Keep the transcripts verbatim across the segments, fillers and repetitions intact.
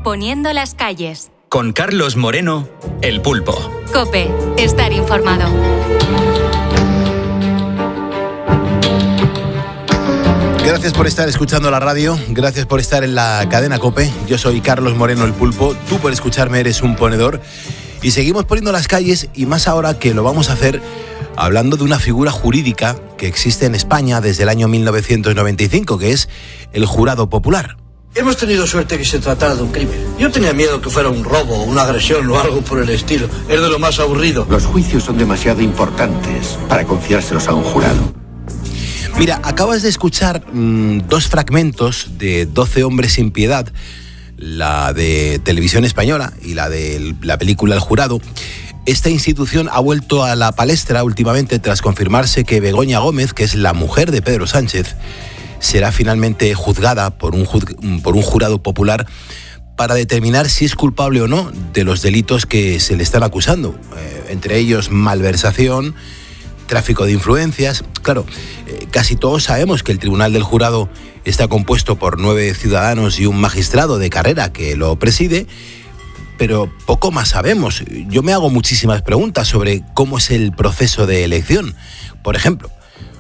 Poniendo las calles. Con Carlos Moreno, El Pulpo. COPE. Estar informado. Gracias por estar escuchando la radio, gracias por estar en la cadena COPE. Yo soy Carlos Moreno, El Pulpo. Tú por escucharme eres un ponedor. Y seguimos poniendo las calles, y más ahora que lo vamos a hacer hablando de una figura jurídica que existe en España desde el año mil novecientos noventa y cinco, que es el jurado popular. Hemos tenido suerte que se tratara de un crimen. Yo tenía miedo que fuera un robo, una agresión o algo por el estilo. Es de lo más aburrido. Los juicios son demasiado importantes para confiárselos a un jurado. Mira, acabas de escuchar mmm, dos fragmentos de doce hombres sin piedad, la de Televisión Española y la de la película El Jurado. Esta institución ha vuelto a la palestra últimamente tras confirmarse que Begoña Gómez, que es la mujer de Pedro Sánchez, será finalmente juzgada por un, juz- por un jurado popular para determinar si es culpable o no de los delitos que se le están acusando, eh, entre ellos malversación, tráfico de influencias. Claro, eh, casi todos sabemos que el Tribunal del Jurado está compuesto por nueve ciudadanos y un magistrado de carrera que lo preside, pero poco más sabemos. Yo me hago muchísimas preguntas sobre cómo es el proceso de elección, por ejemplo,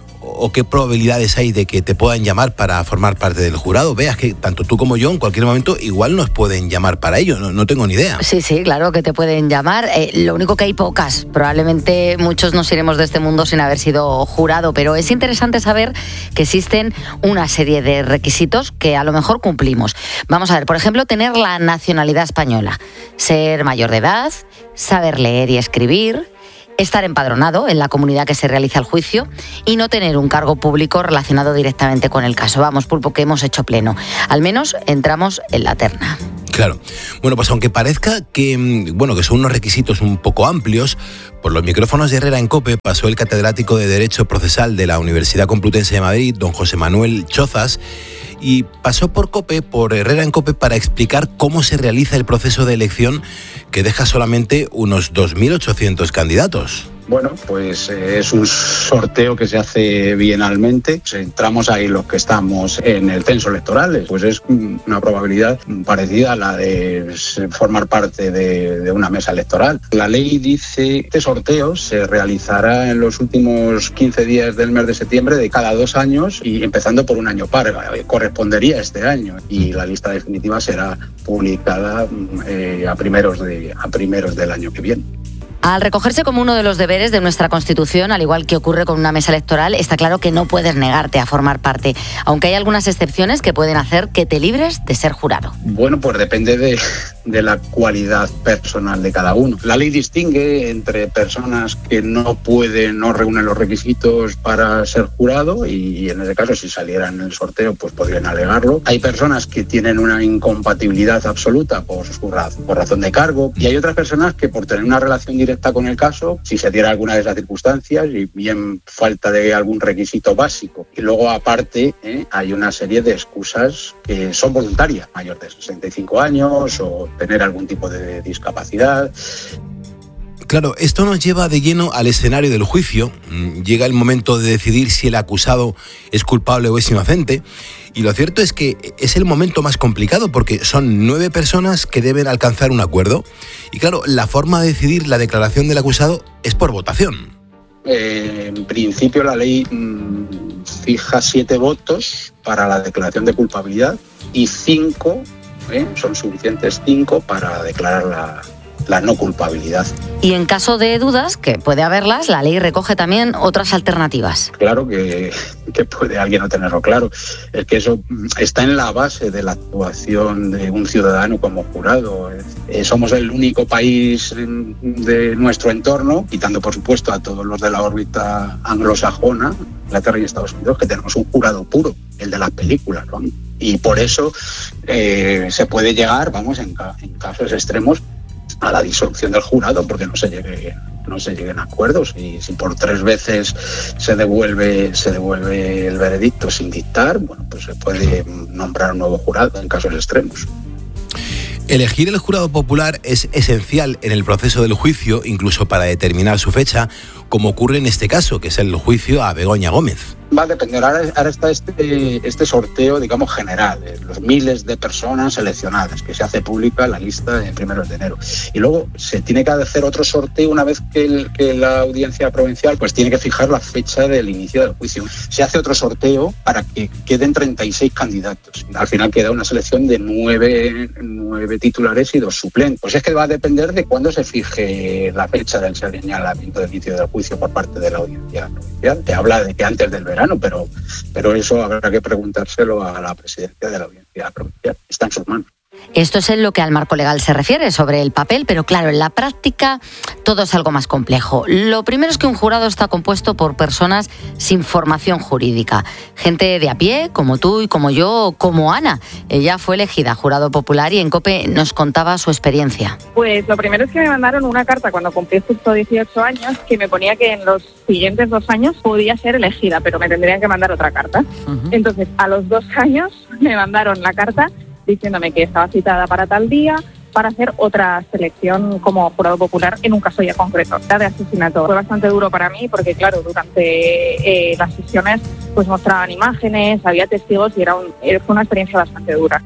o qué probabilidades hay de que te puedan llamar para formar parte del jurado. Veas que tanto tú como yo en cualquier momento igual nos pueden llamar para ello, no, no tengo ni idea. Sí, sí, claro que te pueden llamar. Eh, lo único que hay pocas. Probablemente muchos nos iremos de este mundo sin haber sido jurado, pero es interesante saber que existen una serie de requisitos que a lo mejor cumplimos. Vamos a ver, por ejemplo, tener la nacionalidad española, ser mayor de edad, saber leer y escribir, estar empadronado en la comunidad que se realiza el juicio y no tener un cargo público relacionado directamente con el caso. Vamos, Pulpo, que hemos hecho pleno. Al menos entramos en la terna. Claro. Bueno, pues aunque parezca que, bueno, que son unos requisitos un poco amplios, por los micrófonos de Herrera en COPE pasó el catedrático de Derecho Procesal de la Universidad Complutense de Madrid, don José Manuel Chozas, y pasó por COPE, por Herrera en COPE, para explicar cómo se realiza el proceso de elección que deja solamente unos dos mil ochocientos candidatos. Bueno, pues eh, es un sorteo que se hace bienalmente. Entramos ahí los que estamos en el censo electoral, pues es una probabilidad parecida a la de formar parte de, de una mesa electoral. La ley dice que este sorteo se realizará en los últimos quince días del mes de septiembre de cada dos años y empezando por un año par, correspondería este año, y la lista definitiva será publicada eh, a primeros de, a primeros del año que viene. Al recogerse como uno de los deberes de nuestra Constitución, al igual que ocurre con una mesa electoral, está claro que no puedes negarte a formar parte, aunque hay algunas excepciones que pueden hacer que te libres de ser jurado. Bueno, pues depende de, de la cualidad personal de cada uno. La ley distingue entre personas que no pueden, no reúnen los requisitos para ser jurado y, y en ese caso, si salieran en el sorteo, pues podrían alegarlo. Hay personas que tienen una incompatibilidad absoluta por su razón, por razón de cargo, y hay otras personas que por tener una relación directa está con el caso, si se diera alguna de esas circunstancias y bien falta de algún requisito básico. Y luego, aparte, ¿eh? hay una serie de excusas que son voluntarias, mayor de sesenta y cinco años o tener algún tipo de discapacidad. Claro, esto nos lleva de lleno al escenario del juicio. Llega el momento de decidir si el acusado es culpable o es inocente. Y lo cierto es que es el momento más complicado porque son nueve personas que deben alcanzar un acuerdo. Y claro, la forma de decidir la declaración del acusado es por votación. Eh, en principio la ley mmm, fija siete votos para la declaración de culpabilidad y cinco, ¿eh? son suficientes cinco para declarar la... la no culpabilidad. Y en caso de dudas, que puede haberlas, la ley recoge también otras alternativas. Claro que, que puede alguien no tenerlo claro. Es que eso está en la base de la actuación de un ciudadano como jurado. Eh, somos el único país de nuestro entorno, quitando por supuesto a todos los de la órbita anglosajona, Inglaterra y Estados Unidos, que tenemos un jurado puro, el de las películas, ¿no? Y por eso eh, se puede llegar, vamos, en, en casos extremos, a la disolución del jurado, porque no se llegue, no se lleguen a acuerdos. Y si por tres veces se devuelve, se devuelve el veredicto sin dictar, bueno, pues se puede nombrar un nuevo jurado en casos extremos. Elegir el jurado popular es esencial en el proceso del juicio, incluso para determinar su fecha, como ocurre en este caso, que es el juicio a Begoña Gómez. Va a depender. Ahora, ahora está este, este sorteo, digamos, general, de los miles de personas seleccionadas, que se hace pública la lista en primeros de enero. Y luego se tiene que hacer otro sorteo una vez que, el, que la audiencia provincial pues tiene que fijar la fecha del inicio del juicio. Se hace otro sorteo para que queden treinta y seis candidatos. Al final queda una selección de nueve, nueve titulares y dos suplentes. Pues es que va a depender de cuándo se fije la fecha del señalamiento del inicio del juicio por parte de la audiencia provincial. Se habla de que antes del verano, pero, pero eso habrá que preguntárselo a la presidencia de la audiencia provincial. Está en sus manos. Esto es en lo que al marco legal se refiere, sobre el papel, pero claro, en la práctica todo es algo más complejo. Lo primero es que un jurado está compuesto por personas sin formación jurídica, gente de a pie, como tú y como yo, como Ana. Ella fue elegida jurado popular y en COPE nos contaba su experiencia. Pues lo primero es que me mandaron una carta cuando cumplí justo dieciocho años que me ponía que en los siguientes dos años podía ser elegida, pero me tendrían que mandar otra carta. Uh-huh. Entonces, a los dos años me mandaron la carta diciéndome que estaba citada para tal día para hacer otra selección como jurado popular en un caso ya concreto, la de asesinato. Fue bastante duro para mí porque, claro, durante eh, las sesiones pues mostraban imágenes, había testigos y era un, fue una experiencia bastante dura.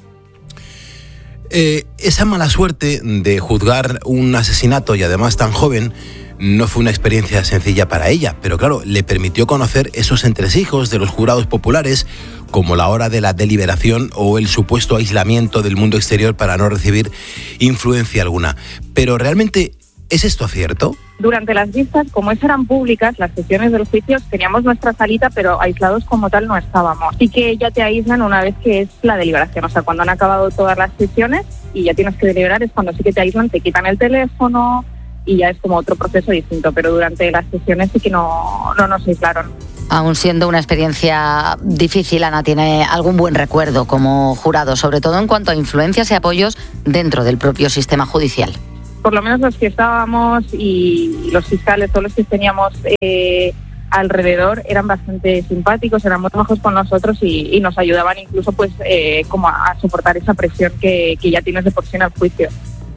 Eh, esa mala suerte de juzgar un asesinato y además tan joven no fue una experiencia sencilla para ella, pero claro, le permitió conocer esos entresijos de los jurados populares, como la hora de la deliberación o el supuesto aislamiento del mundo exterior para no recibir influencia alguna. Pero realmente, ¿es esto cierto? Durante las vistas, como esas eran públicas, las sesiones de los juicios, teníamos nuestra salita, pero aislados como tal no estábamos. Y que ya te aíslan una vez que es la deliberación, o sea, cuando han acabado todas las sesiones y ya tienes que deliberar es cuando sí que te aíslan, te quitan el teléfono y ya es como otro proceso distinto, pero durante las sesiones sí que no, no nos aislaron. Aún siendo una experiencia difícil, Ana tiene algún buen recuerdo como jurado, sobre todo en cuanto a influencias y apoyos dentro del propio sistema judicial. Por lo menos los que estábamos y los fiscales, todos los que teníamos eh, alrededor, eran bastante simpáticos, eran muy majos con nosotros y, y nos ayudaban incluso pues eh, como a, a soportar esa presión que, que ya tienes de por sí en el juicio.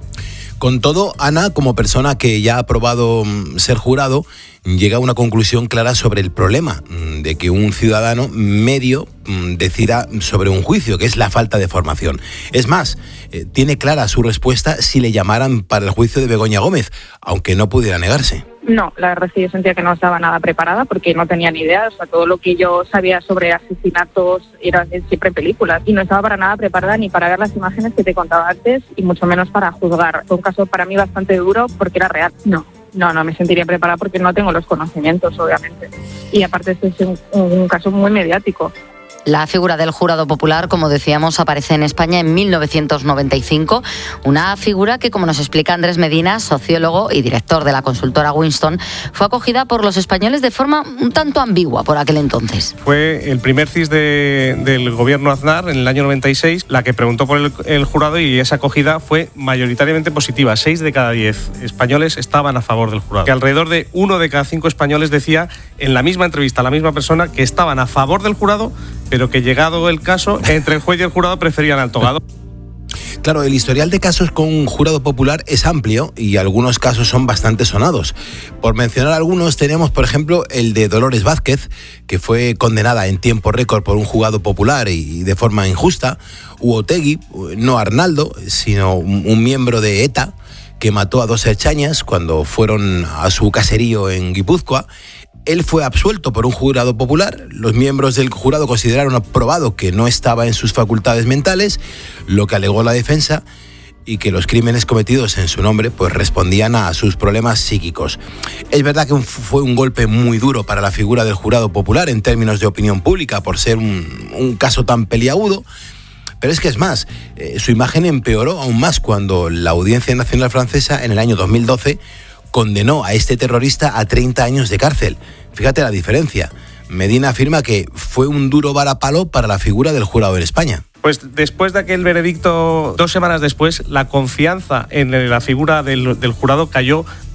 Con todo, Ana, como persona que ya ha probado ser jurado, llega a una conclusión clara sobre el problema de que un ciudadano medio decida sobre un juicio, que es la falta de formación. Es más, eh, tiene clara su respuesta si le llamaran para el juicio de Begoña Gómez, aunque no pudiera negarse. No, la verdad es que yo sentía que no estaba nada preparada porque no tenía ni idea, o sea, todo lo que yo sabía sobre asesinatos eran siempre películas y no estaba para nada preparada ni para ver las imágenes que te contaba antes y mucho menos para juzgar. Fue un caso para mí bastante duro porque era real. No, no, no me sentiría preparada porque no tengo los conocimientos, obviamente. Y aparte este es un, un caso muy mediático. La figura del jurado popular, como decíamos, aparece en España en mil novecientos noventa y cinco, una figura que, como nos explica Andrés Medina, sociólogo y director de la consultora Winston, fue acogida por los españoles de forma un tanto ambigua por aquel entonces. Fue el primer C I S de, del gobierno Aznar en el año noventa y seis la que preguntó por el, el jurado y esa acogida fue mayoritariamente positiva. Seis de cada diez españoles estaban a favor del jurado. Que alrededor de uno de cada cinco españoles decía en la misma entrevista a la misma persona que estaban a favor del jurado, pero que llegado el caso, entre el juez y el jurado preferían al togado. Claro, el historial de casos con jurado popular es amplio y algunos casos son bastante sonados. Por mencionar algunos, tenemos, por ejemplo, el de Dolores Vázquez, que fue condenada en tiempo récord por un jurado popular y de forma injusta, u Otegi, no Arnaldo, sino un miembro de ETA, que mató a dos erchañas cuando fueron a su caserío en Guipúzcoa. Él fue absuelto por un jurado popular. Los miembros del jurado consideraron aprobado que no estaba en sus facultades mentales, lo que alegó la defensa, y que los crímenes cometidos en su nombre pues respondían a sus problemas psíquicos. Es verdad que fue un golpe muy duro para la figura del jurado popular en términos de opinión pública por ser un, un caso tan peliagudo, pero es que es más, eh, su imagen empeoró aún más cuando la Audiencia Nacional Francesa en el año dos mil doce condenó a este terrorista a treinta años de cárcel. Fíjate la diferencia. Medina afirma que fue un duro varapalo para la figura del jurado en España. Pues después de aquel veredicto, dos semanas después, la confianza en la figura del, del jurado cayó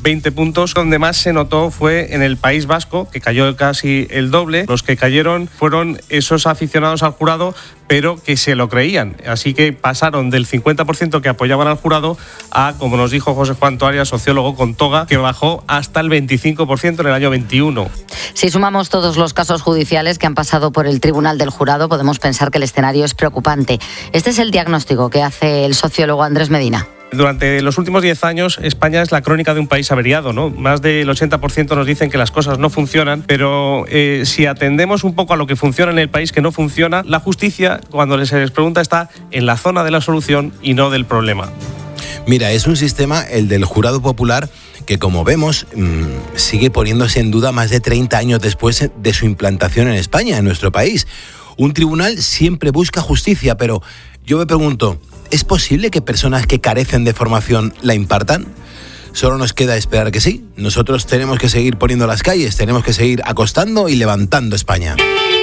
veinte puntos. Donde más se notó fue en el País Vasco, que cayó casi el doble. Los que cayeron fueron esos aficionados al jurado, pero que se lo creían. Así que pasaron del cincuenta por ciento que apoyaban al jurado a, como nos dijo José Juan Toaria, sociólogo con toga, que bajó hasta el veinticinco por ciento en el año veintiuno. Si sumamos todos los casos judiciales que han pasado por el Tribunal del Jurado, podemos pensar que el escenario es preocupante. Este es el diagnóstico que hace el sociólogo Andrés Medina. Durante los últimos diez años, España es la crónica de un país averiado, ¿no? Más del ochenta por ciento nos dicen que las cosas no funcionan, pero eh, si atendemos un poco a lo que funciona en el país que no funciona, la justicia, cuando se les pregunta, está en la zona de la solución y no del problema. Mira, es un sistema, el del jurado popular, que como vemos mmm, sigue poniéndose en duda más de treinta años después de su implantación en España, en nuestro país. Un tribunal siempre busca justicia, pero yo me pregunto, ¿es posible que personas que carecen de formación la impartan? Solo nos queda esperar que sí. Nosotros tenemos que seguir poniendo las calles, tenemos que seguir acostando y levantando España.